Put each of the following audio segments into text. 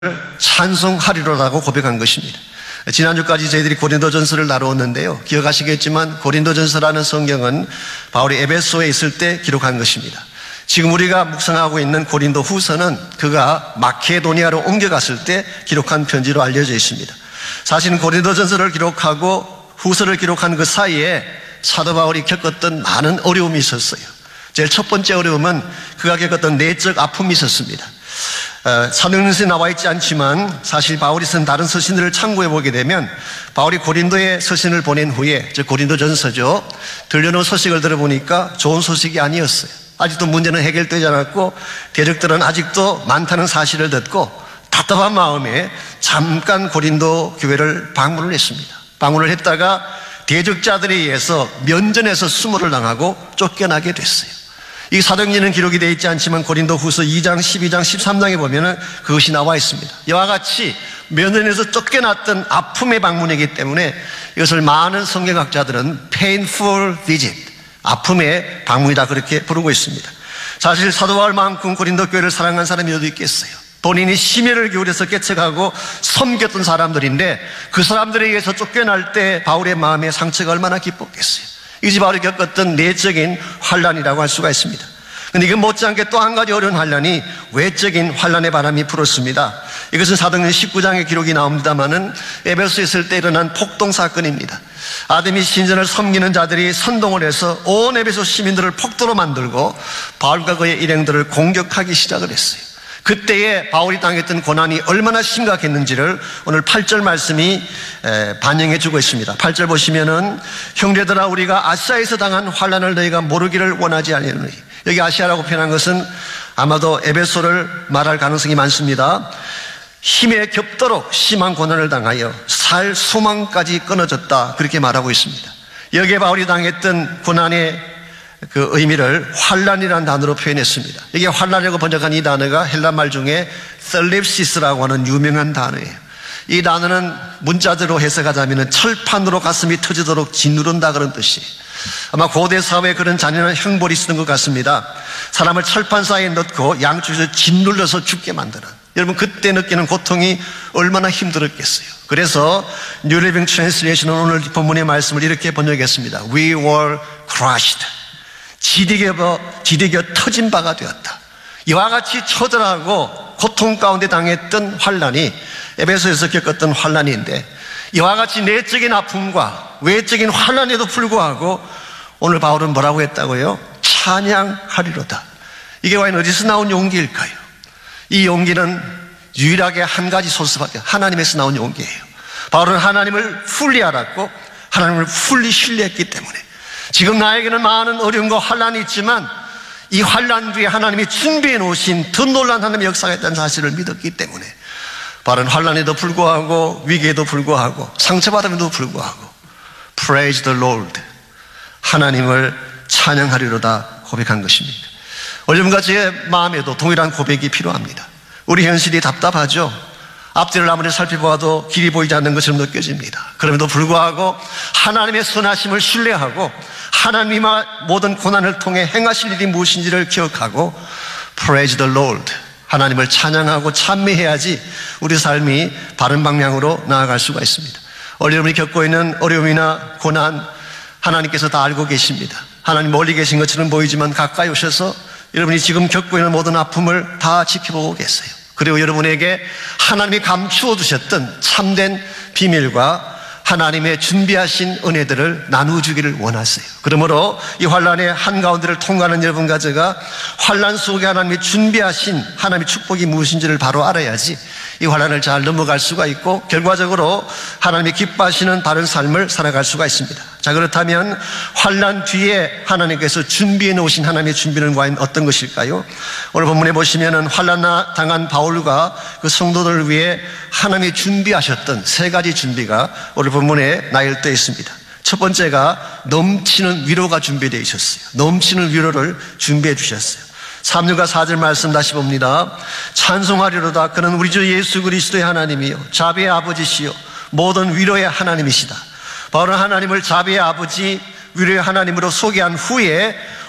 찬송하리로라고 고백한 것입니다. 지난주까지 저희들이 고린도전서를 다루었는데요, 기억하시겠지만 고린도전서라는 성경은 바울이 에베소에 있을 때 기록한 것입니다. 지금 우리가 묵상하고 있는 고린도 후서는 그가 마케도니아로 옮겨갔을 때 기록한 편지로 알려져 있습니다. 사실은 고린도전서를 기록하고 후서를 기록한 그 사이에 사도 바울이 겪었던 많은 어려움이 있었어요. 제일 첫 번째 어려움은 그가 겪었던 내적 아픔이 있었습니다. 사도행전에 나와 있지 않지만 사실 바울이 쓴 다른 서신들을 참고해 보게 되면 바울이 고린도에 서신을 보낸 후에, 즉 고린도전서죠, 들려놓은 소식을 들어보니까 좋은 소식이 아니었어요. 아직도 문제는 해결되지 않았고 대적들은 아직도 많다는 사실을 듣고 답답한 마음에 잠깐 고린도 교회를 방문을 했습니다. 방문을 했다가 대적자들에 의해서 면전에서 수모를 당하고 쫓겨나게 됐어요. 이 사도행전에는 기록이 되어 있지 않지만 고린도 후서 2장, 12장, 13장에 보면은 그것이 나와 있습니다. 이와 같이 면전에서 쫓겨났던 아픔의 방문이기 때문에 이것을 많은 성경학자들은 painful visit, 아픔의 방문이다, 그렇게 부르고 있습니다. 사실 사도 바울만큼 고린도 교회를 사랑한 사람이 어디 있겠어요? 본인이 심혈을 기울여서 개척하고 섬겼던 사람들인데 그 사람들에 의해서 쫓겨날 때 바울의 마음에 상처가 얼마나 깊었겠어요. 이것이 바로 겪었던 내적인 환난이라고 할 수가 있습니다. 그런데 이건 못지않게 또 한 가지 어려운 환난이 외적인 환난의 바람이 불었습니다. 이것은 사도행전 19장의 기록이 나옵니다마는 에베소에 있을 때 일어난 폭동 사건입니다. 아데미 신전을 섬기는 자들이 선동을 해서 온 에베소 시민들을 폭도로 만들고 바울과 그의 일행들을 공격하기 시작을 했어요. 그때에 바울이 당했던 고난이 얼마나 심각했는지를 오늘 8절 말씀이 반영해 주고 있습니다. 8절 보시면은, 형제들아, 우리가 아시아에서 당한 환난을 너희가 모르기를 원하지 아니하노니. 여기 아시아라고 표현한 것은 아마도 에베소를 말할 가능성이 많습니다. 힘에 겹도록 심한 고난을 당하여 살 소망까지 끊어졌다, 그렇게 말하고 있습니다. 여기에 바울이 당했던 고난의 그 의미를 환난이라는 단어로 표현했습니다. 이게 환난이라고 번역한 이 단어가 헬라 말 중에 셀립시스라고 하는 유명한 단어예요. 이 단어는 문자대로 해석하자면 철판으로 가슴이 터지도록 짓누른다, 그런 뜻이에요. 아마 고대 사회에 그런 잔인한 형벌이 있었던 것 같습니다. 사람을 철판 사이에 넣고 양쪽에서 짓눌러서 죽게 만드는, 여러분 그때 느끼는 고통이 얼마나 힘들었겠어요. 그래서 뉴 리빙 트랜슬레이션은 오늘 본문의 말씀을 이렇게 번역했습니다. We were crushed. 디디겨 터진 바가 되었다. 이와 같이 처절하고 고통 가운데 당했던 환난이 에베소에서 겪었던 환난인데, 이와 같이 내적인 아픔과 외적인 환난에도 불구하고 오늘 바울은 뭐라고 했다고요? 찬양하리로다. 이게 과연 어디서 나온 용기일까요? 이 용기는 유일하게 한 가지 소스밖에, 하나님에서 나온 용기예요. 바울은 하나님을 풀리 알았고 하나님을 풀리 신뢰했기 때문에 지금 나에게는 많은 어려움과 환난이 있지만 이 환난 뒤에 하나님이 준비해 놓으신 더 놀라운 하나님의 역사가 있다는 사실을 믿었기 때문에 바른 환난에도 불구하고 위기에도 불구하고 상처받음에도 불구하고 Praise the Lord, 하나님을 찬양하리로다 고백한 것입니다. 여러분과 제 마음에도 동일한 고백이 필요합니다. 우리 현실이 답답하죠. 앞뒤를 아무리 살펴보아도 길이 보이지 않는 것처럼 느껴집니다. 그럼에도 불구하고 하나님의 선하심을 신뢰하고 하나님이 모든 고난을 통해 행하실 일이 무엇인지를 기억하고 Praise the Lord, 하나님을 찬양하고 찬미해야지 우리 삶이 바른 방향으로 나아갈 수가 있습니다. 여러분이 겪고 있는 어려움이나 고난 하나님께서 다 알고 계십니다. 하나님 멀리 계신 것처럼 보이지만 가까이 오셔서 여러분이 지금 겪고 있는 모든 아픔을 다 지켜보고 계세요. 그리고 여러분에게 하나님이 감추어 두셨던 참된 비밀과 하나님의 준비하신 은혜들을 나누어주기를 원하세요. 그러므로 이 환난의 한가운데를 통과하는 여러분과 제가 환난 속에 하나님이 준비하신 하나님의 축복이 무엇인지를 바로 알아야지 이 환난을 잘 넘어갈 수가 있고 결과적으로 하나님이 기뻐하시는 바른 삶을 살아갈 수가 있습니다. 자, 그렇다면 환난 뒤에 하나님께서 준비해 놓으신 하나님의 준비는 과연 어떤 것일까요? 오늘 본문에 보시면은 환난 당한 바울과 그 성도들을 위해 하나님이 준비하셨던 세 가지 준비가 오늘 본문에 나열되어 있습니다. 첫 번째가 넘치는 위로가 준비되어 있었어요. 넘치는 위로를 준비해 주셨어요. 3절과 4절 말씀 다시 봅니다. 찬송하리로다. 그는 우리 주 예수 그리스도의 하나님이요 자비의 아버지시요 모든 위로의 하나님이시다. 바울은 하나님을 자비의 아버지, 위로의 하나님으로 소개한 후에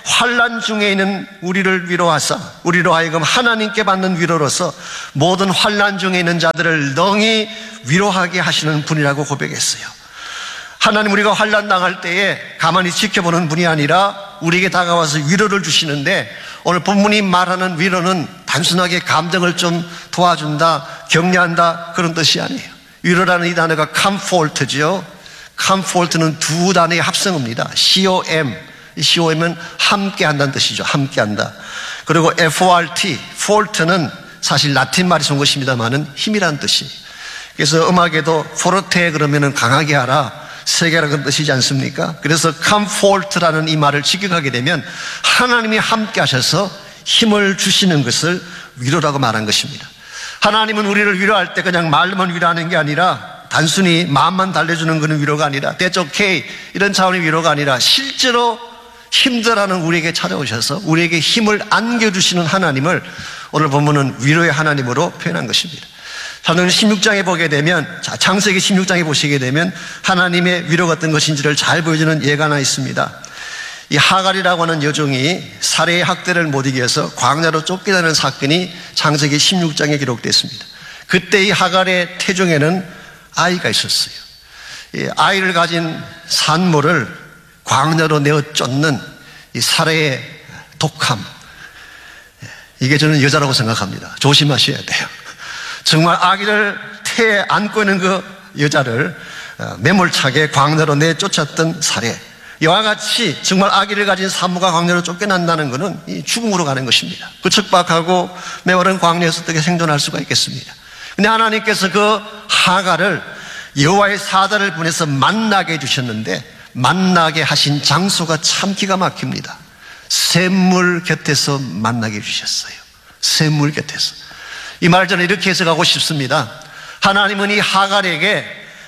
환난 중에 있는 우리를 위로하사 우리로 하여금 하나님께 받는 위로로서 모든 환난 중에 있는 자들을 능히 위로하게 하시는 분이라고 고백했어요. 하나님, 우리가 환난 당할 때에 가만히 지켜보는 분이 아니라 우리에게 다가와서 위로를 주시는데, 오늘 본문이 말하는 위로는 단순하게 감정을 좀 도와준다, 격려한다, 그런 뜻이 아니에요. 위로라는 이 단어가 comfort죠. comfort는 두 단어의 합성어입니다. COM, COM은 함께 한다는 뜻이죠. 함께 한다. 그리고 FORT, fort는 사실 라틴 말에서 온 것입니다만은 힘이라는 뜻이. 그래서 음악에도 포르테 그러면은 강하게 하라, 세게라는 뜻이지 않습니까? 그래서 comfort라는 이 말을 직역하게 되면 하나님이 함께 하셔서 힘을 주시는 것을 위로라고 말한 것입니다. 하나님은 우리를 위로할 때 그냥 말로만 위로하는 게 아니라, 단순히 마음만 달래주는 그런 위로가 아니라, that's okay 이런 차원의 위로가 아니라 실제로 힘들어하는 우리에게 찾아오셔서 우리에게 힘을 안겨주시는 하나님을 오늘 본문은 위로의 하나님으로 표현한 것입니다. 사도행 16장에 보게 되면, 창세기 16장에 보시게 되면 하나님의 위로가 어떤 것인지를 잘 보여주는 예가 하나 있습니다. 이 하갈이라고 하는 여종이 살해의 학대를 못 이겨서 광야로 쫓겨나는 사건이 창세기 16장에 기록됐습니다. 그때 이 하갈의 태중에는 아이가 있었어요. 이 아이를 가진 산모를 광야로 내어 쫓는 이 살해의 독함, 이게 저는 여자라고 생각합니다. 조심하셔야 돼요. 정말 아기를 태에 안고 있는 그 여자를 매몰차게 광야로 내쫓았던 살해, 이와 같이 정말 아기를 가진 산모가 광야로 쫓겨난다는 것은 이 죽음으로 가는 것입니다. 그 척박하고 메마른 광야에서 어떻게 생존할 수가 있겠습니까? 근데 하나님께서 그 하갈을 여호와의 사자를 보내서 만나게 해주셨는데, 만나게 하신 장소가 참 기가 막힙니다. 샘물 곁에서 만나게 해주셨어요. 샘물 곁에서. 이 말을 저는 이렇게 해석하고 싶습니다. 하나님은 이 하갈에게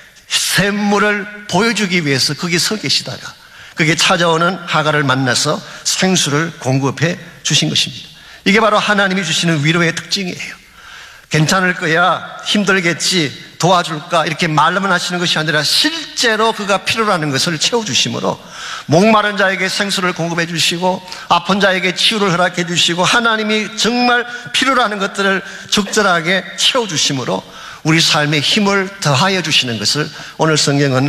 샘물을 보여주기 위해서 거기 서 계시다가 그게 찾아오는 하갈을 만나서 생수를 공급해 주신 것입니다. 이게 바로 하나님이 주시는 위로의 특징이에요. 괜찮을 거야, 힘들겠지, 도와줄까, 이렇게 말로만 하시는 것이 아니라 실제로 그가 필요로 하는 것을 채워주심으로 목마른 자에게 생수를 공급해 주시고 아픈 자에게 치유를 허락해 주시고 하나님이 정말 필요로 하는 것들을 적절하게 채워주심으로 우리 삶에 힘을 더하여 주시는 것을 오늘 성경은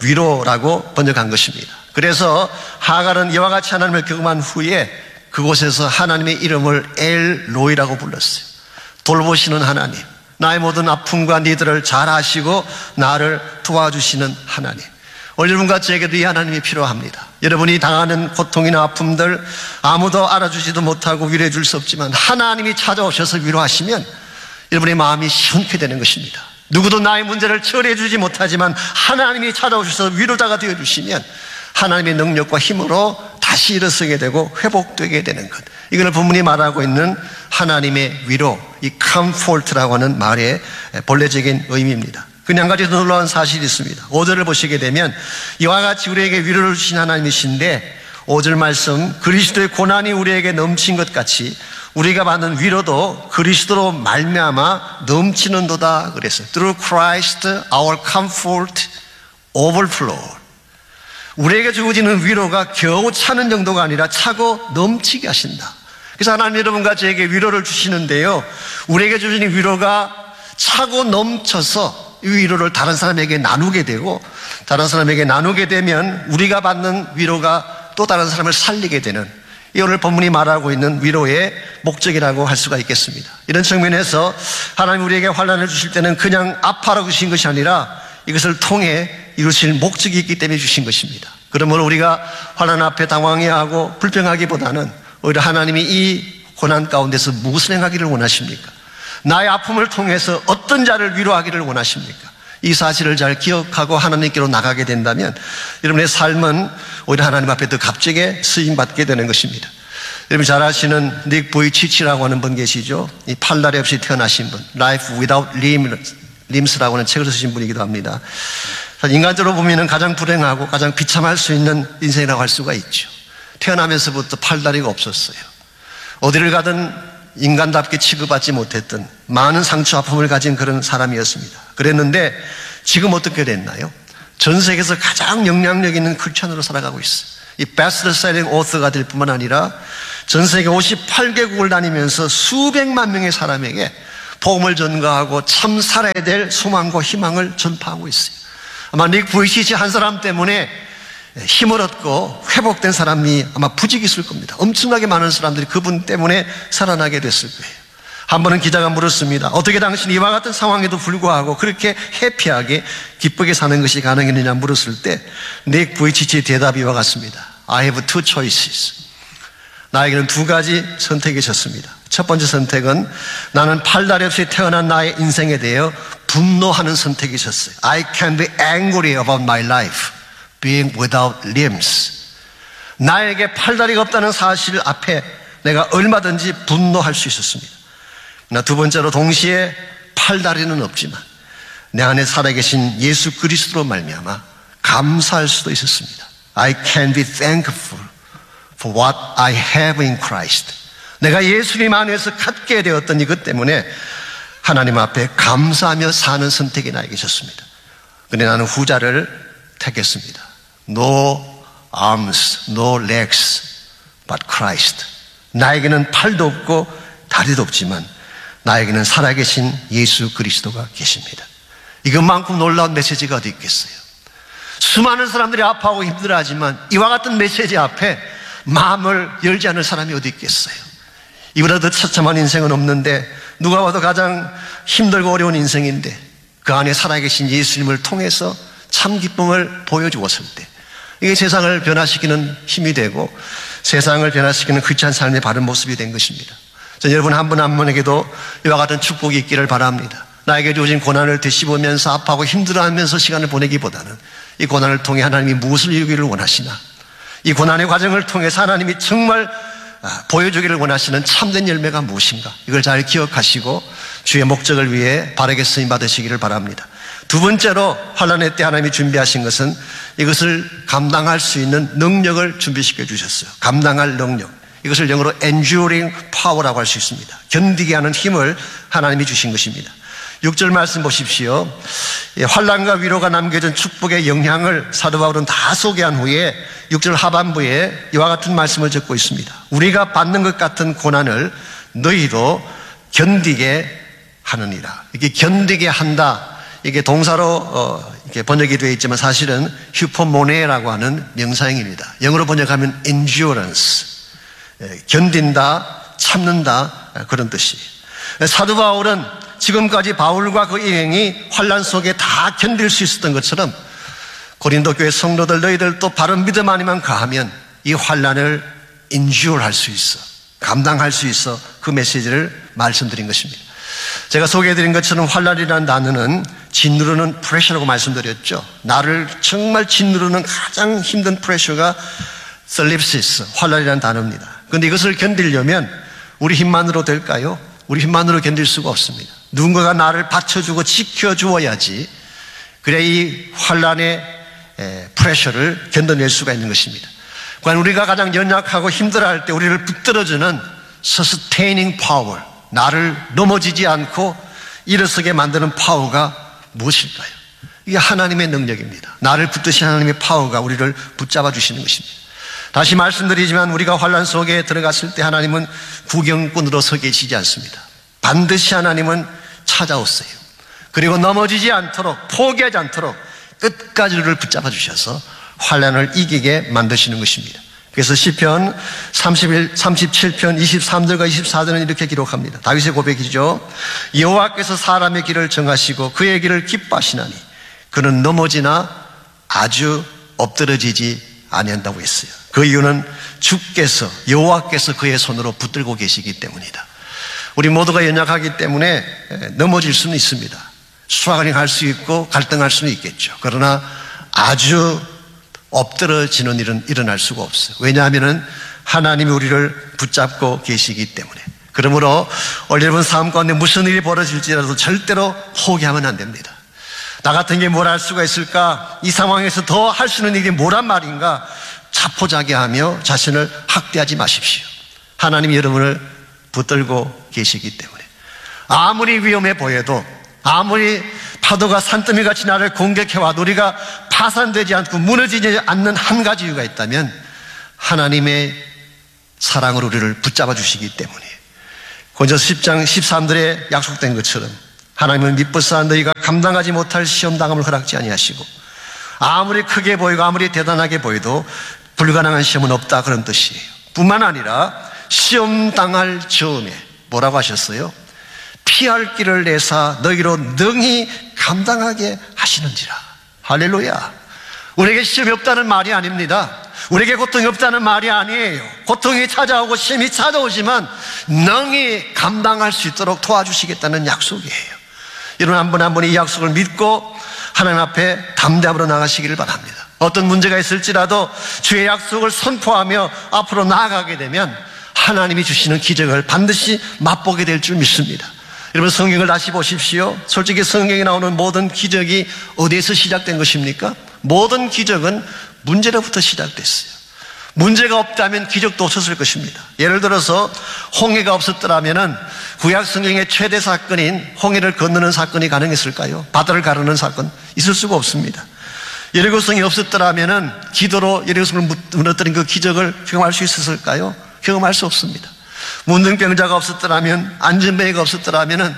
위로라고 번역한 것입니다. 그래서 하갈은 이와 같이 하나님을 경험한 후에 그곳에서 하나님의 이름을 엘로이라고 불렀어요. 돌보시는 하나님, 나의 모든 아픔과 니들을 잘 아시고 나를 도와주시는 하나님. 오늘 여러분과 저에게도 이 하나님이 필요합니다. 여러분이 당하는 고통이나 아픔들 아무도 알아주지도 못하고 위로해 줄 수 없지만 하나님이 찾아오셔서 위로하시면 여러분의 마음이 시원케 되는 것입니다. 누구도 나의 문제를 처리해 주지 못하지만 하나님이 찾아오셔서 위로자가 되어주시면 하나님의 능력과 힘으로 다시 일어서게 되고 회복되게 되는 것, 이걸 본문이 말하고 있는 하나님의 위로, 이 comfort라고 하는 말의 본래적인 의미입니다. 그냥 한 가지 더 놀라운 사실이 있습니다. 5절을 보시게 되면 이와 같이 우리에게 위로를 주신 하나님이신데 5절 말씀, 그리스도의 고난이 우리에게 넘친 것 같이 우리가 받는 위로도 그리스도로 말미암아 넘치는도다 그랬어요. Through Christ our comfort overflow. 우리에게 주어지는 위로가 겨우 차는 정도가 아니라 차고 넘치게 하신다. 그래서 하나님 여러분과 저에게 위로를 주시는데요, 우리에게 주어지는 위로가 차고 넘쳐서 이 위로를 다른 사람에게 나누게 되고, 다른 사람에게 나누게 되면 우리가 받는 위로가 또 다른 사람을 살리게 되는, 이 오늘 본문이 말하고 있는 위로의 목적이라고 할 수가 있겠습니다. 이런 측면에서 하나님 우리에게 환난을 주실 때는 그냥 아파라고 주신 것이 아니라 이것을 통해 이루실 목적이 있기 때문에 주신 것입니다. 그러므로 우리가 환난 앞에 당황해하고 불평하기보다는 오히려 하나님이 이 고난 가운데서 무엇을 행하기를 원하십니까? 나의 아픔을 통해서 어떤 자를 위로하기를 원하십니까? 이 사실을 잘 기억하고 하나님께로 나가게 된다면 여러분의 삶은 오히려 하나님 앞에 더 값지게 쓰임받게 되는 것입니다. 여러분 잘 아시는 닉 보이치치라고 하는 분 계시죠? 이 팔다리 없이 태어나신 분, Life Without Limbs라고 하는 책을 쓰신 분이기도 합니다. 인간적으로 보면 가장 불행하고 가장 비참할 수 있는 인생이라고 할 수가 있죠. 태어나면서부터 팔다리가 없었어요. 어디를 가든 인간답게 취급받지 못했던 많은 상처 아픔을 가진 그런 사람이었습니다. 그랬는데 지금 어떻게 됐나요? 전 세계에서 가장 영향력 있는 크리스천으로 살아가고 있어요. 이 베스트셀링 오서가 될 뿐만 아니라 전 세계 58개국을 다니면서 수백만 명의 사람에게 복음을 전가하고 참 살아야 될 소망과 희망을 전파하고 있어요. 아마 닉 부이치치 한 사람 때문에 힘을 얻고 회복된 사람이 아마 부직이 있을 겁니다. 엄청나게 많은 사람들이 그분 때문에 살아나게 됐을 거예요. 한 번은 기자가 물었습니다. 어떻게 당신이 이와 같은 상황에도 불구하고 그렇게 해피하게 기쁘게 사는 것이 가능했느냐 물었을 때 닉 부이치치의 대답이 이와 같습니다. I have two choices. 나에게는 두 가지 선택이 있었습니다. 첫 번째 선택은 나는 팔다리 없이 태어난 나의 인생에 대해 분노하는 선택이 있었어요. I can be angry about my life being without limbs. 나에게 팔다리가 없다는 사실 앞에 내가 얼마든지 분노할 수 있었습니다. 두 번째로 동시에 팔다리는 없지만 내 안에 살아계신 예수 그리스도로 말미암아 감사할 수도 있었습니다. I can be thankful for what I have in Christ. 내가 예수님 안에서 갖게 되었던 이것 때문에 하나님 앞에 감사하며 사는 선택이 나에게 있었습니다. 그런데 나는 후자를 택했습니다. No arms, no legs, but Christ. 나에게는 팔도 없고 다리도 없지만 나에게는 살아계신 예수 그리스도가 계십니다. 이것만큼 놀라운 메시지가 어디 있겠어요? 수많은 사람들이 아파하고 힘들어하지만 이와 같은 메시지 앞에 마음을 열지 않을 사람이 어디 있겠어요? 이보다 더 처참한 인생은 없는데 누가 봐도 가장 힘들고 어려운 인생인데 그 안에 살아계신 예수님을 통해서 참 기쁨을 보여주었을 때 이게 세상을 변화시키는 힘이 되고 세상을 변화시키는 크리스찬 삶의 바른 모습이 된 것입니다. 저는 여러분 한 분 한 분에게도 이와 같은 축복이 있기를 바랍니다. 나에게 주어진 고난을 되씹으면서 아파하고 힘들어하면서 시간을 보내기보다는 이 고난을 통해 하나님이 무엇을 이루기를 원하시나, 이 고난의 과정을 통해서 하나님이 정말 보여주기를 원하시는 참된 열매가 무엇인가, 이걸 잘 기억하시고 주의 목적을 위해 바르게 쓰임 받으시기를 바랍니다. 두 번째로 환난의 때 하나님이 준비하신 것은 이것을 감당할 수 있는 능력을 준비시켜 주셨어요. 감당할 능력. 이것을 영어로 enduring power라고 할 수 있습니다. 견디게 하는 힘을 하나님이 주신 것입니다. 6절 말씀 보십시오. 환난과 위로가 남겨진 축복의 영향을 사도 바울은 다 소개한 후에 6절 하반부에 이와 같은 말씀을 적고 있습니다. 우리가 받는 것 같은 고난을 너희도 견디게 하느니라. 이게 견디게 한다. 이게 동사로 이렇게 번역이 되어 있지만 사실은 휴포모네라고 하는 명사형입니다. 영어로 번역하면 endurance. 견딘다, 참는다, 그런 뜻이에요. 사도 바울은 지금까지 바울과 그 여행이 환난 속에 다 견딜 수 있었던 것처럼 고린도 교회 성도들 너희들도 바른 믿음 아니면 가하면 이 환난을 endure 할 수 있어, 감당할 수 있어, 그 메시지를 말씀드린 것입니다. 제가 소개해드린 것처럼 환난이라는 단어는 짓누르는 프레셔라고 말씀드렸죠. 나를 정말 짓누르는 가장 힘든 프레셔가 셀립시스, 환난이라는 단어입니다. 그런데 이것을 견디려면 우리 힘만으로 될까요? 우리 힘만으로 견딜 수가 없습니다. 누군가가 나를 받쳐주고 지켜주어야지 그래 이 환난의 프레셔를 견뎌낼 수가 있는 것입니다. 그러니까 우리가 가장 연약하고 힘들어할 때 우리를 붙들어주는 sustaining power, 나를 넘어지지 않고 일어서게 만드는 파워가 무엇일까요? 이게 하나님의 능력입니다. 나를 붙드신 하나님의 파워가 우리를 붙잡아 주시는 것입니다. 다시 말씀드리지만 우리가 환난 속에 들어갔을 때 하나님은 구경꾼으로 서 계시지 않습니다. 반드시 하나님은 찾아오세요. 그리고 넘어지지 않도록, 포기하지 않도록 끝까지 우리를 붙잡아 주셔서 환난을 이기게 만드시는 것입니다. 그래서 시편 37편 23절과 24절은 이렇게 기록합니다. 다윗의 고백이죠. 여호와께서 사람의 길을 정하시고 그의 길을 기뻐하시나니 그는 넘어지나 아주 엎드러지지 아니한다고 했어요. 그 이유는 주께서, 여호와께서 그의 손으로 붙들고 계시기 때문이다. 우리 모두가 연약하기 때문에 넘어질 수는 있습니다. 스트러글링 할 수 있고 갈등할 수는 있겠죠. 그러나 아주 엎드러지는 일은 일어날 수가 없어요. 왜냐하면 하나님이 우리를 붙잡고 계시기 때문에. 그러므로 오늘 여러분 삶 가운데 무슨 일이 벌어질지라도 절대로 포기하면 안 됩니다. 나 같은 게 뭘 할 수가 있을까? 이 상황에서 더 할 수 있는 일이 뭐란 말인가? 자포자기하며 자신을 학대하지 마십시오. 하나님이 여러분을 붙들고 계시기 때문에 아무리 위험해 보여도, 아무리 파도가 산더미같이 나를 공격해와도 우리가 파산되지 않고 무너지지 않는 한 가지 이유가 있다면 하나님의 사랑으로 우리를 붙잡아 주시기 때문이에요. 고린도서 10장 13절에 약속된 것처럼 하나님은 미쁘사 너희가 감당하지 못할 시험당함을 허락지 아니하시고 아무리 크게 보이고 아무리 대단하게 보여도 불가능한 시험은 없다, 그런 뜻이에요. 뿐만 아니라 시험당할 즈음에 뭐라고 하셨어요? 피할 길을 내사 너희로 능히 감당하게 하시는지라. 할렐루야. 우리에게 시험이 없다는 말이 아닙니다. 우리에게 고통이 없다는 말이 아니에요. 고통이 찾아오고 시험이 찾아오지만 능히 감당할 수 있도록 도와주시겠다는 약속이에요. 여러분, 한 분 한 분이 이 약속을 믿고 하나님 앞에 담대함으로 나가시기를 바랍니다. 어떤 문제가 있을지라도 주의 약속을 선포하며 앞으로 나아가게 되면 하나님이 주시는 기적을 반드시 맛보게 될 줄 믿습니다. 여러분, 성경을 다시 보십시오. 솔직히 성경에 나오는 모든 기적이 어디에서 시작된 것입니까? 모든 기적은 문제로부터 시작됐어요. 문제가 없다면 기적도 없었을 것입니다. 예를 들어서 홍해가 없었더라면 구약 성경의 최대 사건인 홍해를 건너는 사건이 가능했을까요? 바다를 가르는 사건 있을 수가 없습니다. 여리고성이 없었더라면 기도로 여리고성을 무너뜨린 그 기적을 경험할 수 있었을까요? 경험할 수 없습니다. 문둥병자가 없었더라면, 안전뱅이가 없었더라면,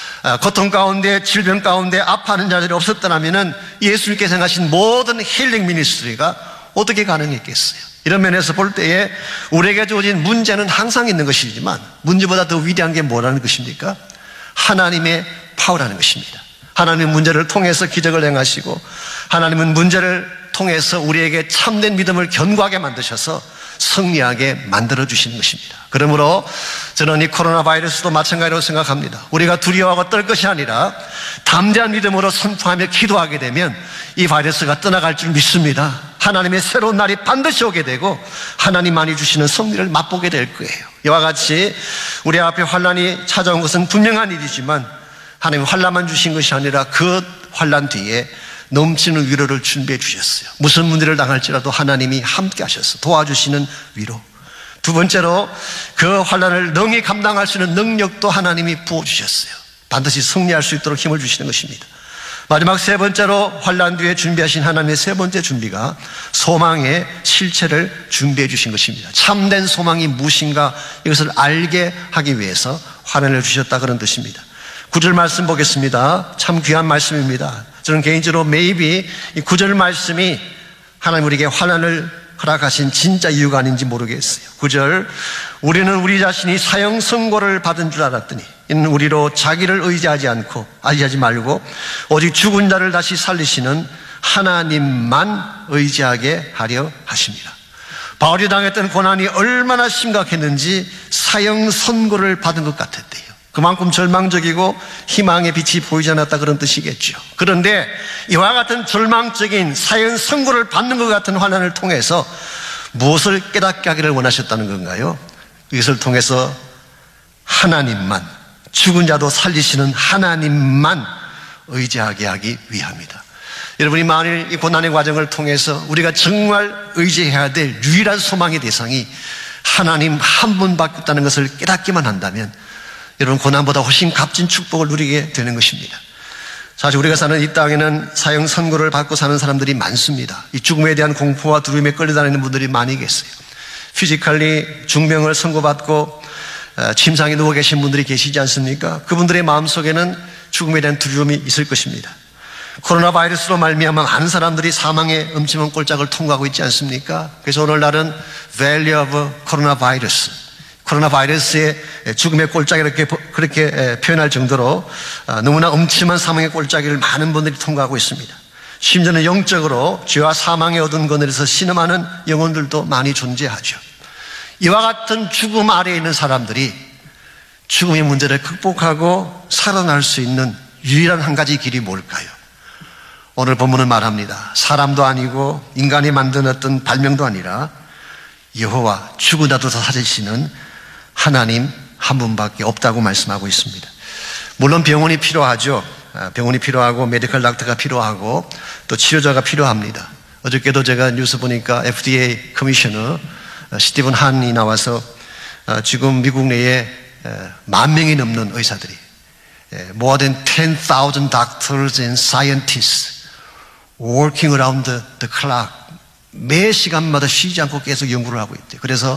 고통 가운데, 질병 가운데 아파하는 자들이 없었더라면 예수님께서 행하신 모든 힐링 미니스트리가 어떻게 가능했겠어요? 이런 면에서 볼 때에 우리에게 주어진 문제는 항상 있는 것이지만 문제보다 더 위대한 게 뭐라는 것입니까? 하나님의 파워라는 것입니다. 하나님은 문제를 통해서 기적을 행하시고 하나님은 문제를 통해서 우리에게 참된 믿음을 견고하게 만드셔서 승리하게 만들어주시는 것입니다. 그러므로 저는 이 코로나 바이러스도 마찬가지로 생각합니다. 우리가 두려워하고 떨 것이 아니라 담대한 믿음으로 선포하며 기도하게 되면 이 바이러스가 떠나갈 줄 믿습니다. 하나님의 새로운 날이 반드시 오게 되고 하나님만이 주시는 승리를 맛보게 될 거예요. 이와 같이 우리 앞에 환난이 찾아온 것은 분명한 일이지만 하나님 환난만 주신 것이 아니라 그 환난 뒤에 넘치는 위로를 준비해 주셨어요. 무슨 문제를 당할지라도 하나님이 함께 하셔서 도와주시는 위로. 두 번째로 그 환난을 능히 감당할 수 있는 능력도 하나님이 부어주셨어요. 반드시 승리할 수 있도록 힘을 주시는 것입니다. 마지막 세 번째로 환난 뒤에 준비하신 하나님의 세 번째 준비가 소망의 실체를 준비해 주신 것입니다. 참된 소망이 무엇인가 이것을 알게 하기 위해서 환난을 주셨다, 그런 뜻입니다. 9절 말씀 보겠습니다. 참 귀한 말씀입니다. 저는 개인적으로 maybe 이 9절 말씀이 하나님 우리에게 환난을 허락하신 진짜 이유가 아닌지 모르겠어요. 9절, 우리는 우리 자신이 사형 선고를 받은 줄 알았더니 이는 우리로 자기를 의지하지 말고 오직 죽은 자를 다시 살리시는 하나님만 의지하게 하려 하십니다. 바울이 당했던 고난이 얼마나 심각했는지 사형 선고를 받은 것 같았대요. 그만큼 절망적이고 희망의 빛이 보이지 않았다, 그런 뜻이겠죠. 그런데 이와 같은 절망적인 사형 선고를 받는 것 같은 환난을 통해서 무엇을 깨닫게 하기를 원하셨다는 건가요? 이것을 통해서 하나님만, 죽은 자도 살리시는 하나님만 의지하게 하기 위함이다. 여러분이 만일 이 고난의 과정을 통해서 우리가 정말 의지해야 될 유일한 소망의 대상이 하나님 한 분밖에 없다는 것을 깨닫기만 한다면 여러분, 고난보다 훨씬 값진 축복을 누리게 되는 것입니다. 사실 우리가 사는 이 땅에는 사형 선고를 받고 사는 사람들이 많습니다. 이 죽음에 대한 공포와 두려움에 끌려다니는 분들이 많이 계세요. 피지컬리 중병을 선고받고 침상에 누워 계신 분들이 계시지 않습니까? 그분들의 마음속에는 죽음에 대한 두려움이 있을 것입니다. 코로나 바이러스로 말미암아 많은 사람들이 사망의 음침한 꼴짝을 통과하고 있지 않습니까? 그래서 오늘날은 Valley of 코로나 바이러스, 코로나 바이러스의 죽음의 꼴짝이 그렇게 표현할 정도로 너무나 음침한 사망의 꼴짝이를 많은 분들이 통과하고 있습니다. 심지어는 영적으로 죄와 사망에 얻은 거늘에서 신음하는 영혼들도 많이 존재하죠. 이와 같은 죽음 아래에 있는 사람들이 죽음의 문제를 극복하고 살아날 수 있는 유일한 한 가지 길이 뭘까요? 오늘 본문은 말합니다. 사람도 아니고 인간이 만든 어떤 발명도 아니라 여호와, 죽은 자도 살리시는 하나님 한 분밖에 없다고 말씀하고 있습니다. 물론 병원이 필요하죠. 병원이 필요하고 메디컬 닥터가 필요하고 또 치료자가 필요합니다. 어저께도 제가 뉴스 보니까 FDA 커미셔너 스티븐 한이 나와서 지금 미국 내에 10,000명이 넘는 의사들이 more than 10,000 doctors and scientists working around the clock 매 시간마다 쉬지 않고 계속 연구를 하고 있대요. 그래서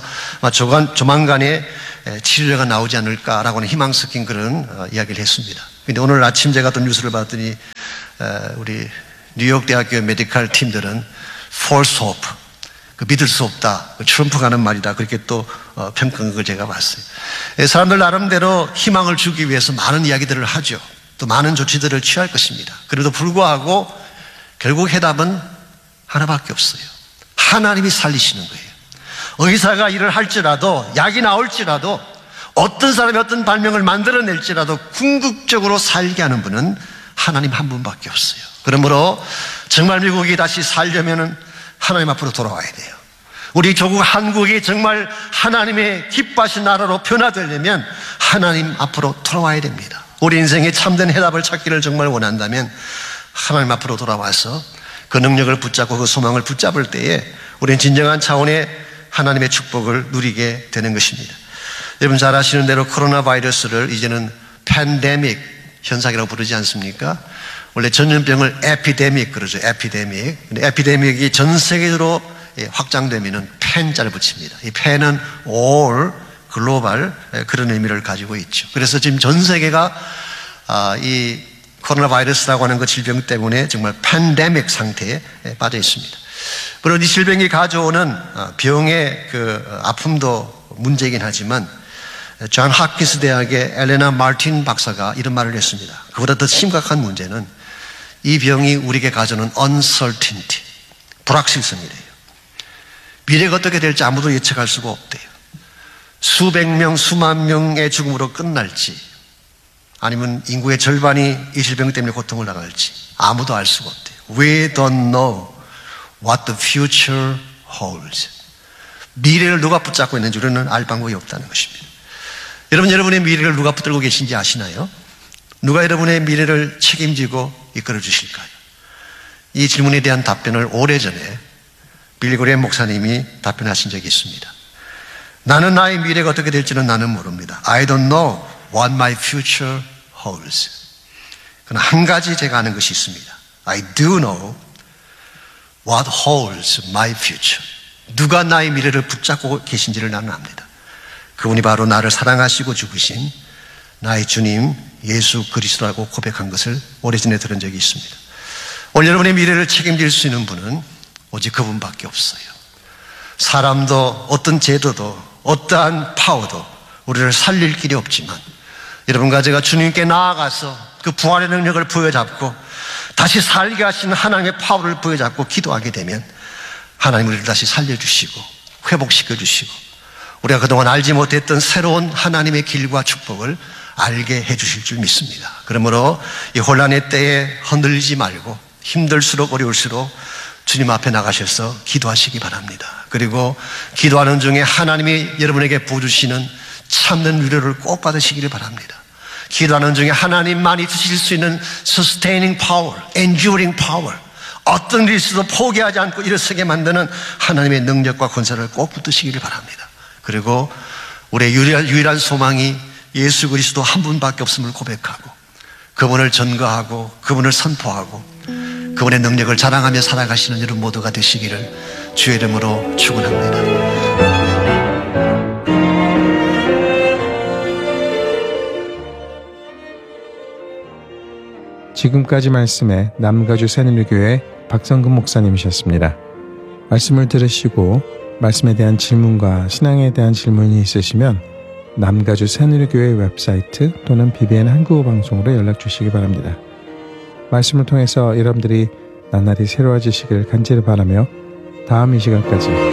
조만간에 치료제가 나오지 않을까라고 하는 희망 섞인 그런 이야기를 했습니다. 근데 오늘 아침 제가 또 뉴스를 봤더니 우리 뉴욕대학교 메디컬 팀들은 false hope, 믿을 수 없다, 트럼프가 하는 말이다, 그렇게 또 평가한 걸 제가 봤어요. 사람들 나름대로 희망을 주기 위해서 많은 이야기들을 하죠. 또 많은 조치들을 취할 것입니다. 그래도 불구하고 결국 해답은 하나밖에 없어요. 하나님이 살리시는 거예요. 의사가 일을 할지라도, 약이 나올지라도, 어떤 사람이 어떤 발명을 만들어낼지라도 궁극적으로 살게 하는 분은 하나님 한 분밖에 없어요. 그러므로 정말 미국이 다시 살려면은 하나님 앞으로 돌아와야 돼요. 우리 조국 한국이 정말 하나님의 기뻐하신 나라로 변화되려면 하나님 앞으로 돌아와야 됩니다. 우리 인생에 참된 해답을 찾기를 정말 원한다면 하나님 앞으로 돌아와서 그 능력을 붙잡고 그 소망을 붙잡을 때에 우리는 진정한 차원의 하나님의 축복을 누리게 되는 것입니다. 여러분 잘 아시는 대로 코로나 바이러스를 이제는 팬데믹 현상이라고 부르지 않습니까? 원래 전염병을 에피데믹 그러죠. 에피데믹. 근데 에피데믹이 전 세계적으로 확장되면은 팬자를 붙입니다. 이 팬은 all, 글로벌 그런 의미를 가지고 있죠. 그래서 지금 전 세계가 이 코로나 바이러스라고 하는 그 질병 때문에 정말 팬데믹 상태에 빠져 있습니다. 물론 이 질병이 가져오는 병의 그 아픔도 문제이긴 하지만 존 홉킨스 대학의 엘레나 마틴 박사가 이런 말을 했습니다. 그보다 더 심각한 문제는 이 병이 우리에게 가져오는 uncertainty, 불확실성이래요. 미래가 어떻게 될지 아무도 예측할 수가 없대요. 수백 명, 수만 명의 죽음으로 끝날지 아니면 인구의 절반이 이 질병 때문에 고통을 당할지 아무도 알 수가 없대요. We don't know what the future holds. 미래를 누가 붙잡고 있는지 우리는 알 방법이 없다는 것입니다. 여러분의 미래를 누가 붙들고 계신지 아시나요? 누가 여러분의 미래를 책임지고 이끌어 주실까요? 이 질문에 대한 답변을 오래전에 빌리 그레이엄 목사님이 답변하신 적이 있습니다. 나는 나의 미래가 어떻게 될지는 나는 모릅니다. I don't know what my future holds. 그러나 한 가지 제가 아는 것이 있습니다. I do know what holds my future. 누가 나의 미래를 붙잡고 계신지를 나는 압니다. 그분이 바로 나를 사랑하시고 죽으신 나의 주님 예수 그리스도라고 고백한 것을 오래전에 들은 적이 있습니다. 오늘 여러분의 미래를 책임질 수 있는 분은 오직 그분밖에 없어요. 사람도 어떤 제도도 어떠한 파워도 우리를 살릴 길이 없지만 여러분과 제가 주님께 나아가서 그 부활의 능력을 부여잡고 다시 살게 하시는 하나님의 파워를 부여잡고 기도하게 되면 하나님 우리를 다시 살려주시고 회복시켜주시고 우리가 그동안 알지 못했던 새로운 하나님의 길과 축복을 알게 해주실 줄 믿습니다. 그러므로 이 혼란의 때에 흔들리지 말고 힘들수록 어려울수록 주님 앞에 나가셔서 기도하시기 바랍니다. 그리고 기도하는 중에 하나님이 여러분에게 부어주시는 참된 위로를 꼭 받으시기를 바랍니다. 기도하는 중에 하나님만이 주실 수 있는 sustaining power, enduring power, 어떤 일이 있어도 포기하지 않고 일어서게 만드는 하나님의 능력과 권세를 꼭 붙드시기를 바랍니다. 그리고 우리의 유일한 소망이 예수 그리스도 한 분밖에 없음을 고백하고 그분을 전거하고 그분을 선포하고 그분의 능력을 자랑하며 살아가시는 여러분 모두가 되시기를 주의 이름으로 축원합니다. 지금까지 말씀에 남가주 새누리교회 박성근 목사님이셨습니다. 말씀을 들으시고 말씀에 대한 질문과 신앙에 대한 질문이 있으시면 남가주 새누리교회 웹사이트 또는 BBN 한국어 방송으로 연락 주시기 바랍니다. 말씀을 통해서 여러분들이 나날이 새로워지시길 간절히 바라며 다음 이 시간까지